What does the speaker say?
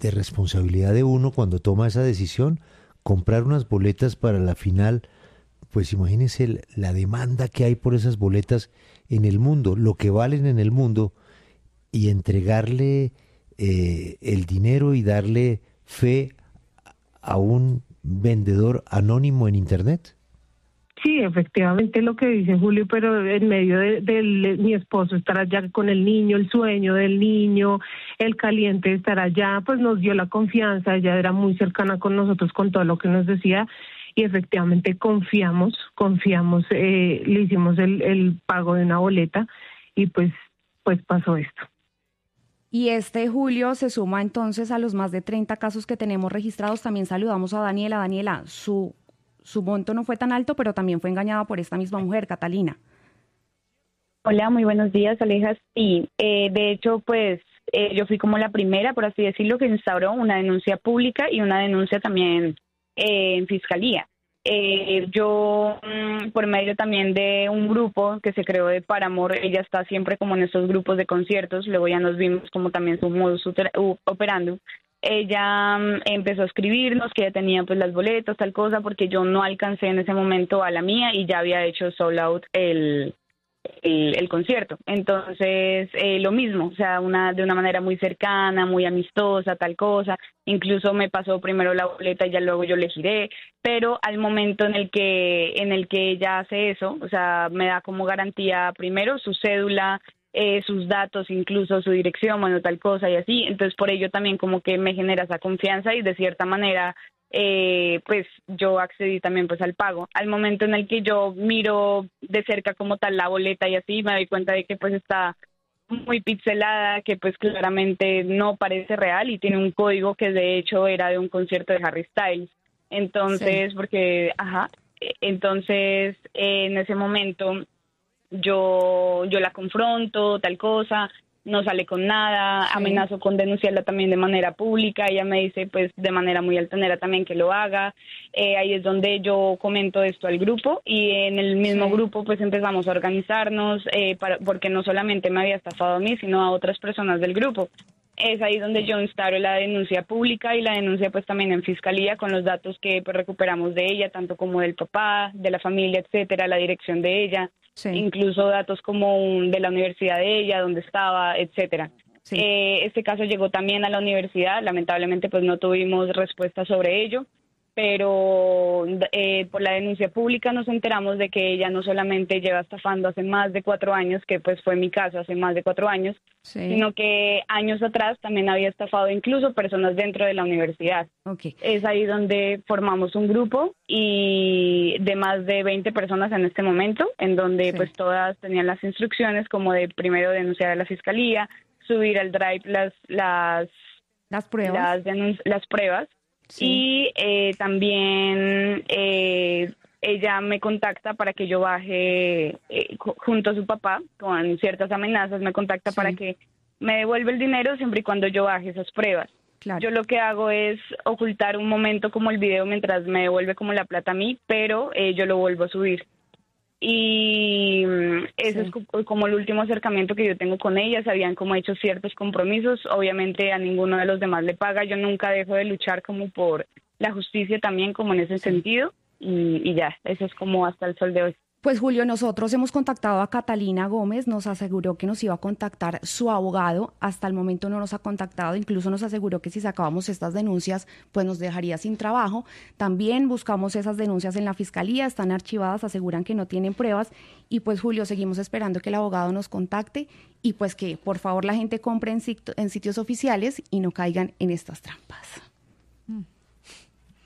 de responsabilidad de uno cuando toma esa decisión, comprar unas boletas para la final. Pues imagínense la demanda que hay por esas boletas en el mundo, lo que valen en el mundo, y entregarle el dinero y darle fe a un vendedor anónimo en Internet. Sí, efectivamente lo que dice Julio, pero en medio de mi esposo estar allá con el niño, el sueño del niño, el caliente de estar allá, pues nos dio la confianza. Ella era muy cercana con nosotros con todo lo que nos decía y efectivamente confiamos, le hicimos el pago de una boleta y pues pasó esto. Y este Julio se suma entonces a los más de 30 casos que tenemos registrados. También saludamos a Daniela. Daniela, su monto no fue tan alto, pero también fue engañada por esta misma mujer, Catalina. Hola, muy buenos días, Alejas. Sí, de hecho, pues yo fui como la primera, por así decirlo, que instauró una denuncia pública y una denuncia también en fiscalía. Yo, por medio también de un grupo que se creó de Paramor, ella está siempre como en estos grupos de conciertos, luego ya nos vimos como también su modus operandi. Ella empezó a escribirnos que ella tenía pues las boletas, tal cosa, porque yo no alcancé en ese momento a la mía y ya había hecho sold out el concierto. Entonces, lo mismo, o sea, de una manera muy cercana, muy amistosa, tal cosa. Incluso me pasó primero la boleta y ya luego yo le giré, pero al momento en el que ella hace eso, o sea, me da como garantía primero su cédula, sus datos, incluso su dirección, bueno, tal cosa y así. Entonces, por ello también como que me genera esa confianza y de cierta manera pues yo accedí también pues al pago. Al momento en el que yo miro de cerca como tal la boleta y así, me doy cuenta de que pues está muy pixelada, que pues claramente no parece real y tiene un código que de hecho era de un concierto de Harry Styles. Entonces, sí. Entonces en ese momento yo la confronto, tal cosa, no sale con nada, sí. Amenazo con denunciarla también de manera pública, ella me dice pues de manera muy altanera también que lo haga, ahí es donde yo comento esto al grupo y en el mismo sí. grupo pues empezamos a organizarnos porque no solamente me había estafado a mí sino a otras personas del grupo. Es ahí donde yo instauro la denuncia pública y la denuncia pues también en fiscalía con los datos que pues recuperamos de ella, tanto como del papá, de la familia, etcétera, la dirección de ella. Sí. Incluso datos como de la universidad de ella, donde estaba, etcétera. Sí. Este caso llegó también a la universidad, lamentablemente pues no tuvimos respuesta sobre ello, pero por la denuncia pública nos enteramos de que ella no solamente lleva estafando hace más de 4 años, que pues fue mi caso hace más de 4 años, sí. sino que años atrás también había estafado incluso personas dentro de la universidad. Okay. Es ahí donde formamos un grupo y de más de 20 personas en este momento, en donde sí. pues todas tenían las instrucciones como de primero denunciar a la fiscalía, subir al Drive las pruebas. Sí. Y también ella me contacta para que yo baje junto a su papá, con ciertas amenazas, me contacta sí. para que me devuelva el dinero siempre y cuando yo baje esas pruebas. Claro. Yo lo que hago es ocultar un momento como el video mientras me devuelve como la plata a mí, pero yo lo vuelvo a subir. Y ese sí. es como el último acercamiento que yo tengo con ella. Se habían como hecho ciertos compromisos, obviamente a ninguno de los demás le paga, yo nunca dejo de luchar como por la justicia también como en ese sí. sentido y ya, eso es como hasta el sol de hoy. Pues Julio, nosotros hemos contactado a Catalina Gómez, nos aseguró que nos iba a contactar su abogado, hasta el momento no nos ha contactado, incluso nos aseguró que si sacábamos estas denuncias, pues nos dejaría sin trabajo. También buscamos esas denuncias en la fiscalía, están archivadas, aseguran que no tienen pruebas y pues Julio, seguimos esperando que el abogado nos contacte y pues que por favor la gente compre en sitios oficiales y no caigan en estas trampas.